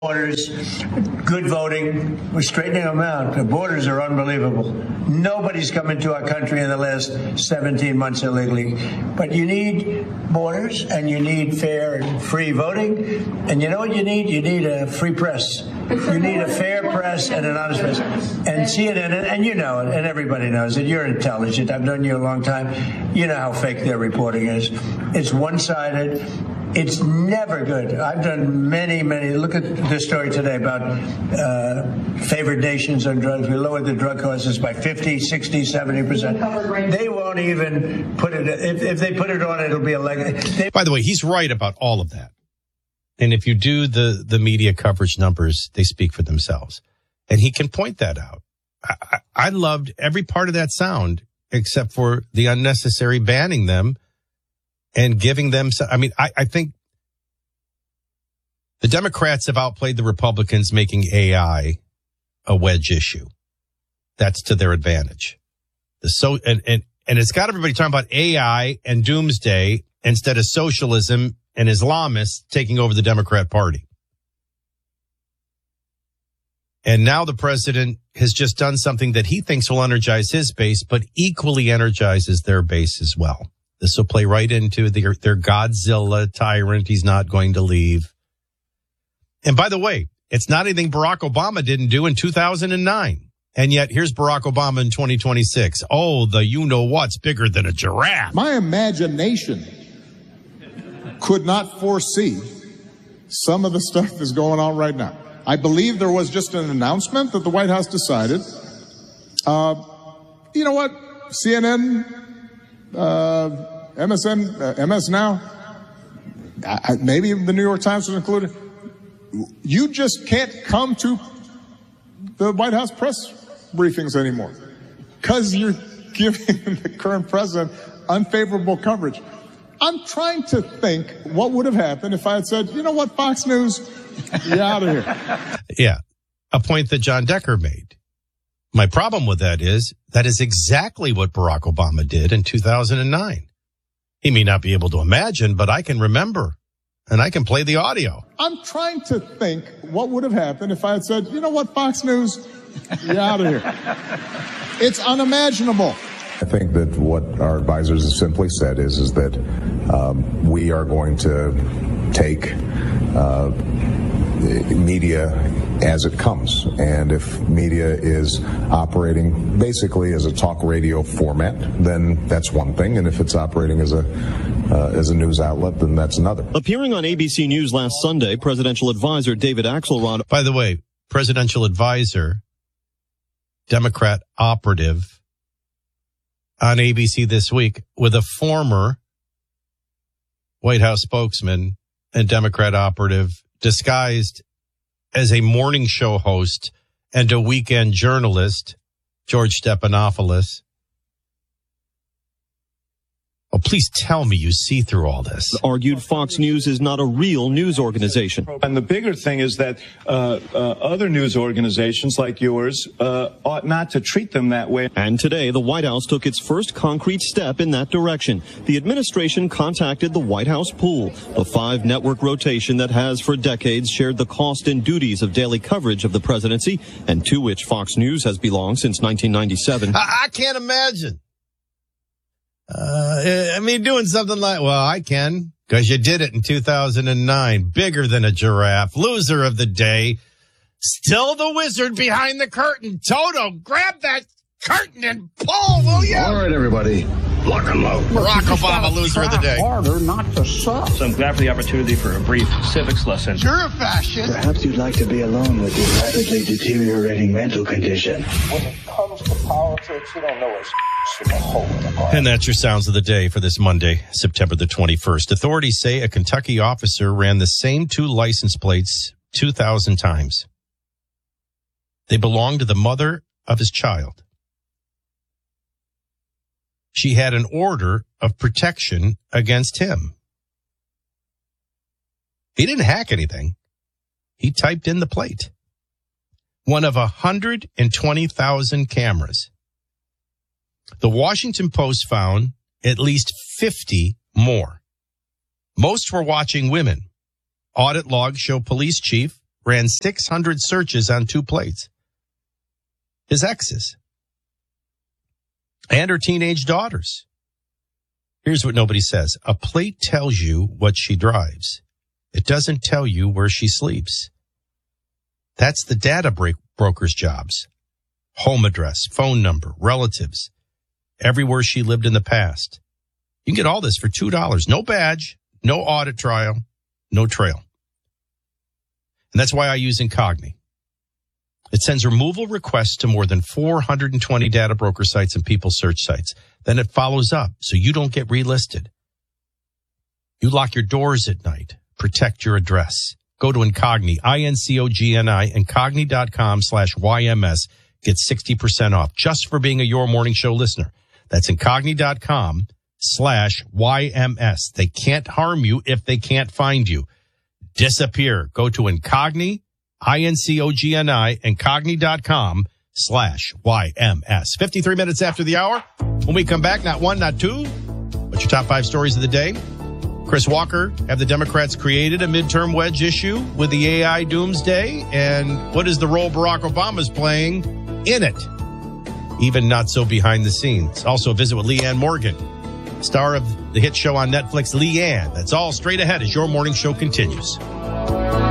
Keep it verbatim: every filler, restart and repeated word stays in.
Borders, good voting. We're straightening them out. The borders are unbelievable. Nobody's come into our country in the last seventeen months illegally. But you need borders, and you need fair and free voting. And you know what you need? You need a free press. You need a fair press and an honest press. And C N N, and you know it, and everybody knows it. You're intelligent. I've known you a long time. You know how fake their reporting is. It's one-sided. It's never good. I've done many, many. Look at this story today about uh, favored nations on drugs. We lowered the drug costs by fifty, sixty, seventy percent. They won't even put it. If, if they put it on, it'll be a leg. By the way, he's right about all of that. And if you do the, the media coverage numbers, they speak for themselves. And he can point that out. I, I, I loved every part of that sound except for the unnecessary banning them and giving them, I mean, I, I think the Democrats have outplayed the Republicans making A I a wedge issue. That's to their advantage. The so and, and, and it's got everybody talking about A I and doomsday instead of socialism and Islamists taking over the Democrat Party. And now the president has just done something that he thinks will energize his base, but equally energizes their base as well. This will play right into their, their Godzilla tyrant. He's not going to leave. And by the way, it's not anything Barack Obama didn't do in two thousand nine. And yet here's Barack Obama in twenty twenty-six. Oh, the you-know-what's bigger than a giraffe. My imagination could not foresee some of the stuff that's going on right now. I believe there was just an announcement that the White House decided, uh, you know what, C N N, uh, M S N, uh, M S Now, I, maybe the New York Times was included. You just can't come to the White House press briefings anymore because you're giving the current president unfavorable coverage. I'm trying to think what would have happened if I had said, you know what, Fox News, you're out of here. Yeah, a point that John Decker made. My problem with that is that is exactly what Barack Obama did in two thousand nine. He may not be able to imagine, but I can remember, and I can play the audio. I'm trying to think what would have happened if I had said, you know what, Fox News, you're out of here. It's unimaginable. I think that what our advisors have simply said is, is that um, we are going to take uh, media as it comes. And if media is operating basically as a talk radio format, then that's one thing. And if it's operating as a uh, as a news outlet, then that's another. Appearing on A B C News last Sunday, presidential advisor David Axelrod. By the way, presidential advisor, Democrat operative, on A B C this week with a former White House spokesman and Democrat operative disguised as a morning show host and a weekend journalist, George Stephanopoulos. Oh, please tell me you see through all this. Argued Fox News is not a real news organization. And the bigger thing is that uh, uh, other news organizations like yours uh, ought not to treat them that way. And today, the White House took its first concrete step in that direction. The administration contacted the White House Pool, the five-network rotation that has for decades shared the cost and duties of daily coverage of the presidency, and to which Fox News has belonged since nineteen ninety-seven. I, I can't imagine. Uh, I mean, doing something like, well, I can, because you did it in two thousand nine. Bigger than a giraffe. Loser of the day. Still the wizard behind the curtain. Toto, grab that curtain and pull, will you? All right, everybody. Lock and load. Barack Obama, loser of the day. Harder not to suck. So I'm glad for the opportunity for a brief civics lesson. You're a fascist. Perhaps you'd like to be alone with your rapidly deteriorating mental condition. When it comes to politics, you don't know it's from a hole in the bar. And that's your sounds of the day for this Monday, September the twenty-first. Authorities say a Kentucky officer ran the same two license plates two thousand times. They belonged to the mother of his child. She had an order of protection against him. He didn't hack anything. He typed in the plate. One of one hundred twenty thousand cameras. The Washington Post found at least fifty more. Most were watching women. Audit logs show police chief ran six hundred searches on two plates. His exes. And her teenage daughters. Here's what nobody says. A plate tells you what she drives. It doesn't tell you where she sleeps. That's the data break broker's jobs. Home address, phone number, relatives, everywhere she lived in the past. You can get all this for two dollars. No badge, no audit trial, no trail. And that's why I use Incogni. It sends removal requests to more than four hundred twenty data broker sites and people search sites. Then it follows up so you don't get relisted. You lock your doors at night. Protect your address. Go to Incogni, I N C O G N I, Incogni.com slash YMS. Get sixty percent off just for being a Your Morning Show listener. That's Incogni.com slash YMS. They can't harm you if they can't find you. Disappear. Go to Incogni, I N C O G N I, Incogni.com slash YMS. fifty-three minutes after the hour. When we come back, not one, not two, but your top five stories of the day. Chris Walker, have the Democrats created a midterm wedge issue with the A I doomsday? And what is the role Barack Obama's playing in it? Even not so behind the scenes. Also visit with Leanne Morgan, star of the hit show on Netflix, Leanne. That's all straight ahead as Your Morning Show continues.